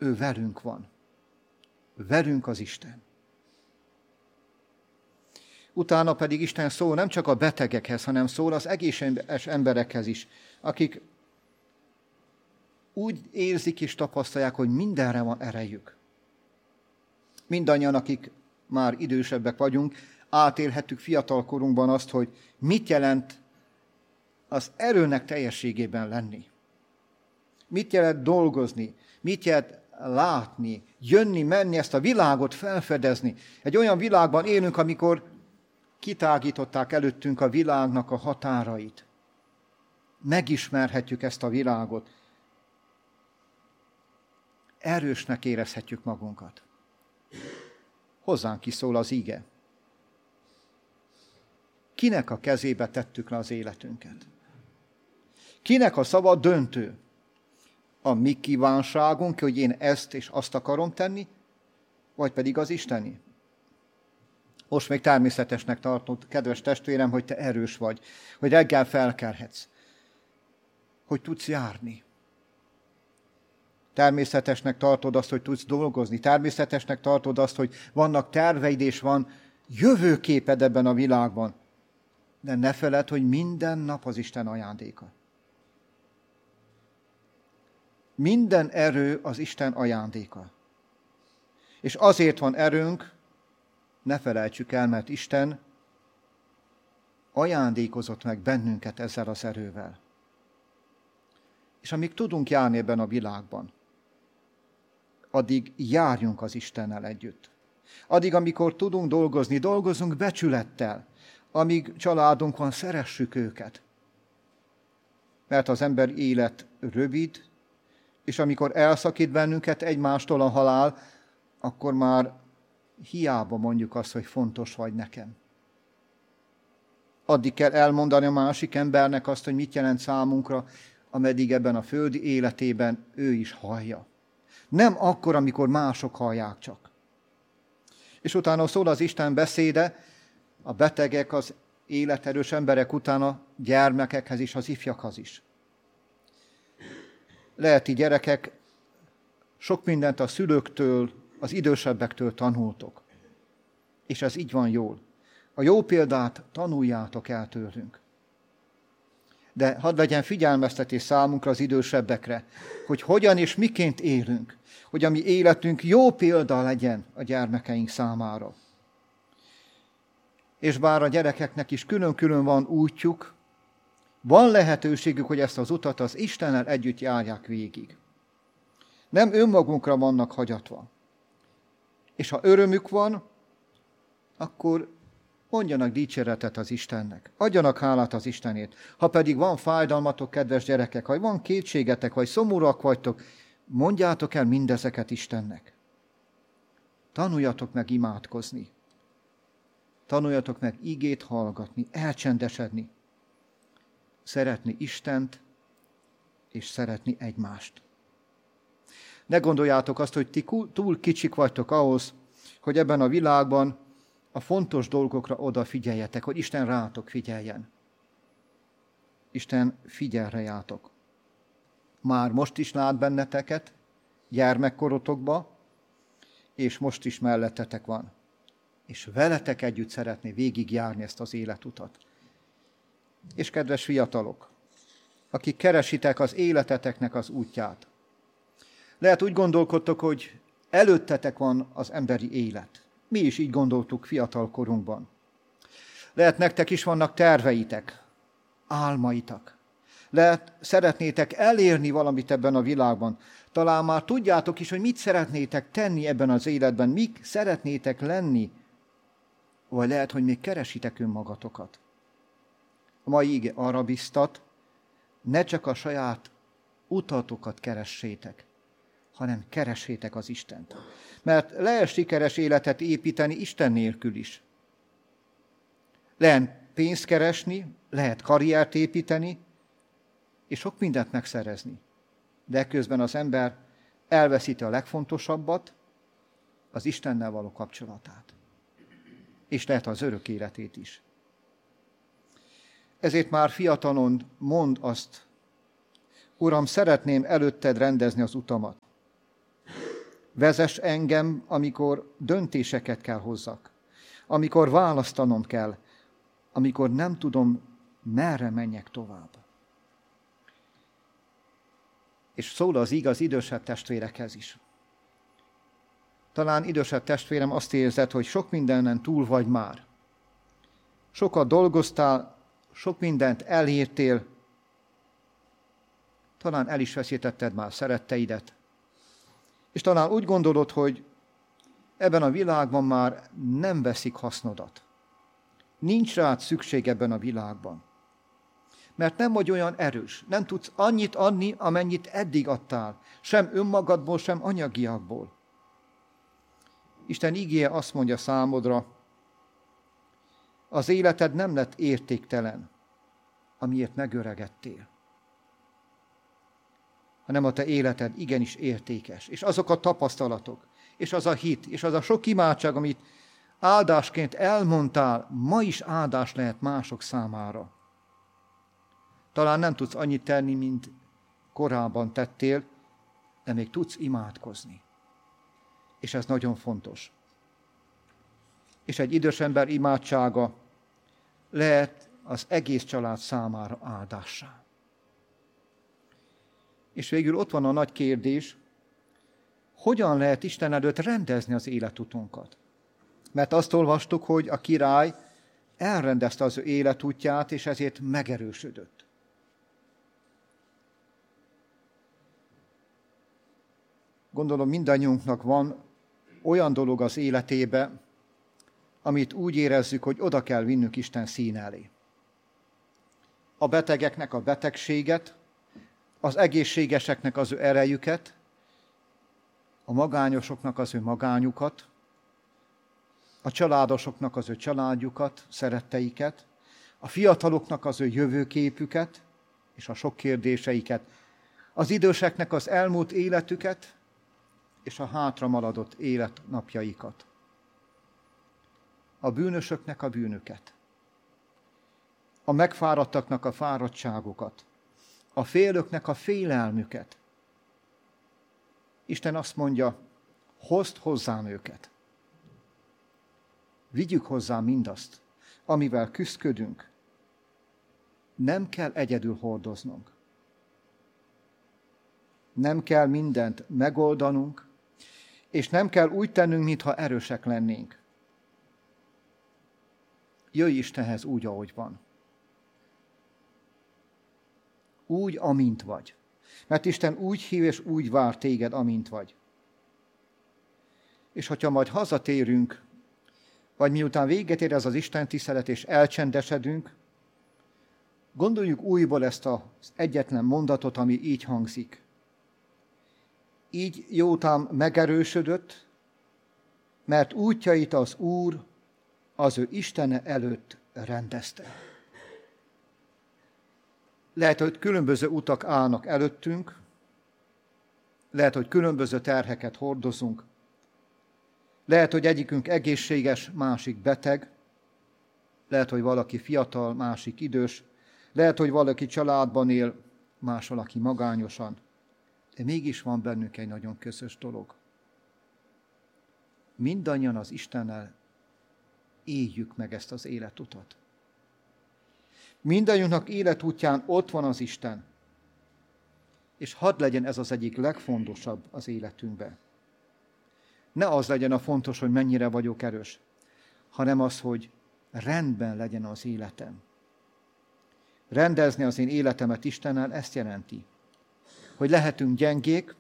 ő velünk van. Velünk az Isten. Utána pedig Isten szól nem csak a betegekhez, hanem szól az egészséges emberekhez is, akik úgy érzik és tapasztalják, hogy mindenre van erejük. Mindannyian, akik már idősebbek vagyunk, átélhettük fiatalkorunkban azt, hogy mit jelent az erőnek teljességében lenni. Mit jelent dolgozni, mit jelent látni, jönni, menni, ezt a világot felfedezni. Egy olyan világban élünk, amikor kitágították előttünk a világnak a határait. Megismerhetjük ezt a világot. Erősnek érezhetjük magunkat. Hozzánk kiszól az ige. Kinek a kezébe tettük le az életünket? Kinek a szava döntő? A mi kívánságunk, hogy én ezt és azt akarom tenni, vagy pedig az Isteni? Most még természetesnek tartod, kedves testvérem, hogy te erős vagy, hogy reggel felkelhetsz, hogy tudsz járni. Természetesnek tartod azt, hogy tudsz dolgozni. Természetesnek tartod azt, hogy vannak terveid és van jövőképed ebben a világban. De ne feledd, hogy minden nap az Isten ajándéka. Minden erő az Isten ajándéka. És azért van erőnk, ne felejtsük el, mert Isten ajándékozott meg bennünket ezzel az erővel. És amíg tudunk járni ebben a világban, addig járjunk az Istennel együtt. Addig, amikor tudunk dolgozni, dolgozunk becsülettel. Amíg családunk van, szeressük őket. Mert az ember élet rövid, és amikor elszakít bennünket egymástól a halál, akkor már hiába mondjuk azt, hogy fontos vagy nekem. Addig kell elmondani a másik embernek azt, hogy mit jelent számunkra, ameddig ebben a földi életében ő is hallja. Nem akkor, amikor mások hallják csak. És utána szól az Isten beszéde, a betegek, az életerős emberek utána gyermekekhez is, az ifjakhoz is. Leheti gyerekek, sok mindent a szülőktől, az idősebbektől tanultok. És ez így van jól. A jó példát tanuljátok el tőlünk. De hadd legyen figyelmeztetés számunkra, az idősebbekre, hogy hogyan és miként élünk, hogy a mi életünk jó példa legyen a gyermekeink számára. És bár a gyerekeknek is külön-külön van útjuk, van lehetőségük, hogy ezt az utat az Istennel együtt járják végig. Nem önmagunkra vannak hagyatva. És ha örömük van, akkor mondjanak dicséretet az Istennek. Adjanak hálát az Istenért. Ha pedig van fájdalmatok, kedves gyerekek, vagy van kétségetek, vagy szomorúak vagytok, mondjátok el mindezeket Istennek. Tanuljatok meg imádkozni. Tanuljatok meg igét hallgatni, elcsendesedni. Szeretni Istent, és szeretni egymást. Ne gondoljátok azt, hogy ti túl kicsik vagytok ahhoz, hogy ebben a világban a fontos dolgokra odafigyeljetek, hogy Isten rátok figyeljen. Isten figyel rátok. Már most is lát benneteket, gyermekkorotokba, és most is mellettetek van. És veletek együtt szeretné végigjárni ezt az életutat. És kedves fiatalok, akik keresitek az életeteknek az útját, lehet úgy gondolkodtok, hogy előttetek van az emberi élet. Mi is így gondoltuk fiatal korunkban. Lehet nektek is vannak terveitek, álmaitak. Lehet szeretnétek elérni valamit ebben a világban. Talán már tudjátok is, hogy mit szeretnétek tenni ebben az életben, mik szeretnétek lenni. Vagy lehet, hogy még keresitek önmagatokat. A mai ige arra biztat, ne csak a saját utatokat keressétek, hanem keressétek az Istent. Mert lehet sikeres életet építeni Isten nélkül is. Lehet pénzt keresni, lehet karriert építeni, és sok mindent megszerezni. De közben az ember elveszíti a legfontosabbat, az Istennel való kapcsolatát. És lehet az örök életét is. Ezért már fiatalon mondd azt, Uram, szeretném előtted rendezni az utamat. Vezess engem, amikor döntéseket kell hozzak, amikor választanom kell, amikor nem tudom, merre menjek tovább. És szól az igaz idősebb testvérekhez is. Talán idősebb testvérem azt érzed, hogy sok mindenen túl vagy már. Sokat dolgoztál, sok mindent elértél, talán el is veszítetted már szeretteidet, és talán úgy gondolod, hogy ebben a világban már nem veszik hasznodat. Nincs rád szükség ebben a világban. Mert nem vagy olyan erős, nem tudsz annyit adni, amennyit eddig adtál, sem önmagadból, sem anyagiakból. Isten igéje azt mondja számodra, az életed nem lett értéktelen, amiért megöregedtél, hanem a te életed igenis értékes. És azok a tapasztalatok, és az a hit, és az a sok imádság, amit áldásként elmondtál, ma is áldás lehet mások számára. Talán nem tudsz annyit tenni, mint korábban tettél, de még tudsz imádkozni. És ez nagyon fontos. És egy idős ember imádsága lehet az egész család számára áldássá. És végül ott van a nagy kérdés, hogyan lehet Isten előtt rendezni az életutunkat? Mert azt olvastuk, hogy a király elrendezte az ő életútját, és ezért megerősödött. Gondolom mindannyiunknak van olyan dolog az életébe, amit úgy érezzük, hogy oda kell vinnünk Isten színe elé. A betegeknek a betegséget, az egészségeseknek az ő erejüket, a magányosoknak az ő magányukat, a családosoknak az ő családjukat, szeretteiket, a fiataloknak az ő jövőképüket és a sok kérdéseiket, az időseknek az elmúlt életüket és a hátra maradott életnapjaikat, a bűnösöknek a bűnöket, a megfáradtaknak a fáradtságokat, a félőknek a félelmüket. Isten azt mondja, hozd hozzám őket. Vigyük hozzá mindazt, amivel küszködünk. Nem kell egyedül hordoznunk. Nem kell mindent megoldanunk, és nem kell úgy tennünk, mintha erősek lennénk. Jöjj Istenhez úgy, ahogy van. Úgy, amint vagy. Mert Isten úgy hív és úgy vár téged, amint vagy. És hogyha majd hazatérünk, vagy miután véget ér ez az Isten tisztelet, és elcsendesedünk, gondoljuk újból ezt az egyetlen mondatot, ami így hangzik. Így Jótám megerősödött, mert útjait az Úr az ő Istene előtt rendezte. Lehet, hogy különböző utak állnak előttünk, lehet, hogy különböző terheket hordozunk, lehet, hogy egyikünk egészséges, másik beteg, lehet, hogy valaki fiatal, másik idős, lehet, hogy valaki családban él, más valaki magányosan, de mégis van bennünk egy nagyon közös dolog. Mindannyian az Istennel éljük meg ezt az életutat. Mindannyiunknak életútján ott van az Isten, és hadd legyen ez az egyik legfontosabb az életünkben. Ne az legyen a fontos, hogy mennyire vagyok erős, hanem az, hogy rendben legyen az életem. Rendezni az én életemet Istennel ezt jelenti, hogy lehetünk gyengék,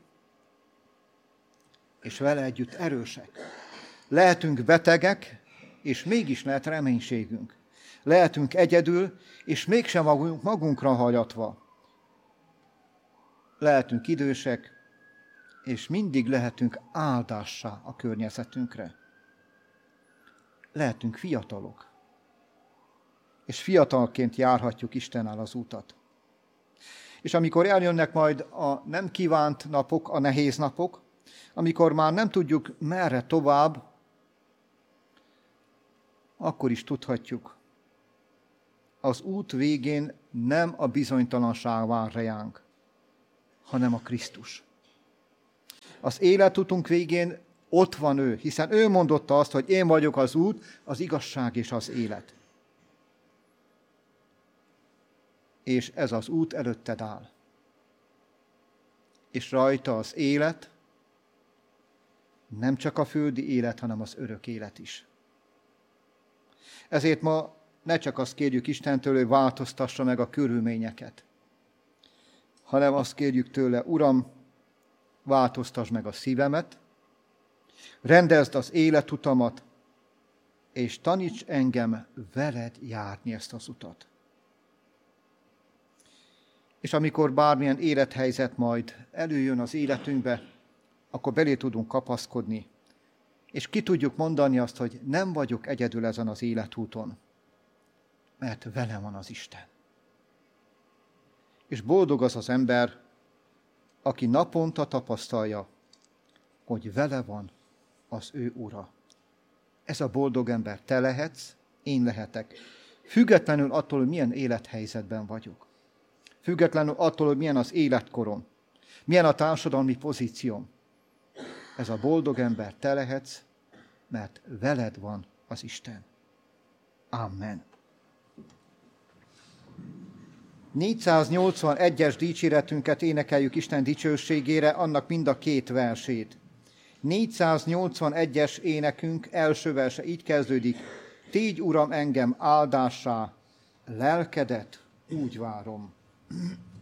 és vele együtt erősek. Lehetünk betegek, és mégis lehet reménységünk. Lehetünk egyedül, és mégsem magunkra hagyatva. Lehetünk idősek, és mindig lehetünk áldássá a környezetünkre. Lehetünk fiatalok, és fiatalként járhatjuk Istennel az utat. És amikor eljönnek majd a nem kívánt napok, a nehéz napok, amikor már nem tudjuk merre tovább, akkor is tudhatjuk, az út végén nem a bizonytalanság vár ránk, hanem a Krisztus. Az életutunk végén ott van ő, hiszen ő mondotta azt, hogy én vagyok az út, az igazság és az élet. És ez az út előtted áll. És rajta az élet, nem csak a földi élet, hanem az örök élet is. Ezért ma ne csak azt kérjük Istentől, hogy változtassa meg a körülményeket, hanem azt kérjük tőle, Uram, változtass meg a szívemet, rendezd az életutamat, és taníts engem veled járni ezt az utat. És amikor bármilyen élethelyzet majd előjön az életünkbe, akkor belé tudunk kapaszkodni, és ki tudjuk mondani azt, hogy nem vagyok egyedül ezen az életúton, mert velem van az Isten. És boldog az az ember, aki naponta tapasztalja, hogy vele van az ő Ura. Ez a boldog ember te lehetsz, én lehetek. Függetlenül attól, hogy milyen élethelyzetben vagyok. Függetlenül attól, hogy milyen az életkorom. Milyen a társadalmi pozícióm. Ez a boldog ember te lehetsz, mert veled van az Isten. Amen. 481-es dicséretünket énekeljük Isten dicsőségére, annak mind a két versét. 481-es énekünk első verse így kezdődik: Tégy, Uram, engem áldássá, lelkedet úgy várom.